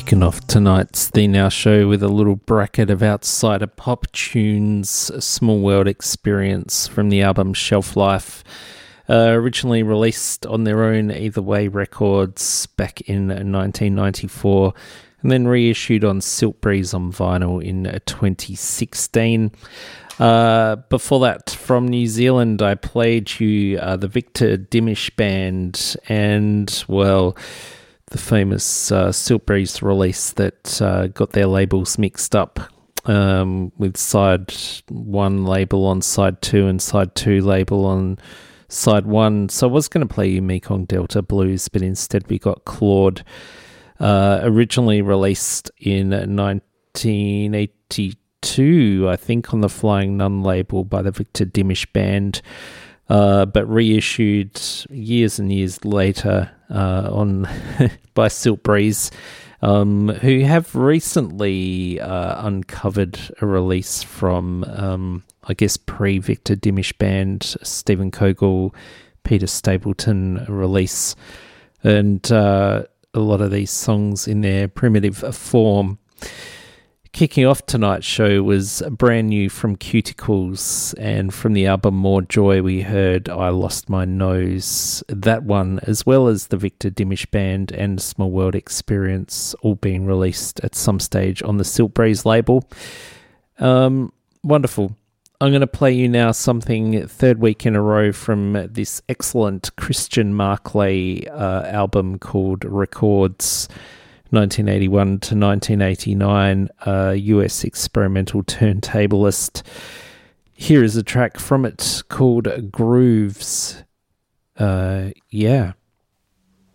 Kicking off tonight's The Now Show with a little bracket of outsider pop tunes, a Small World Experience from the album Shelf Life, originally released on their own Either Way Records back in 1994, and then reissued on Silk Breeze on vinyl in 2016. Before that, from New Zealand, I played you the Victor Dimish Band, and, well, the famous Silk Breeze release that got their labels mixed up with side 1 label on side 2 and side 2 label on side 1. So I was going to play you Mekong Delta Blues, but instead we got Claude, originally released in 1982, I think, on the Flying Nun label by the Victor Dimish Band, but reissued years and years later on by Silk Breeze, who have recently uncovered a release from, I guess, pre-Victor Dimish Band, Stephen Kogel, Peter Stapleton release, and a lot of these songs in their primitive form. Kicking off tonight's show was brand new from Cuticles, and from the album More Joy we heard I Lost My Nose. That one, as well as the Victor Dimish Band and Small World Experience, all being released at some stage on the Silk Breeze label. Wonderful. I'm going to play you now something third week in a row from this excellent Christian Marclay album called Records, 1981 to 1989, US experimental turntablist. Here is a track from it called Grooves. Yeah.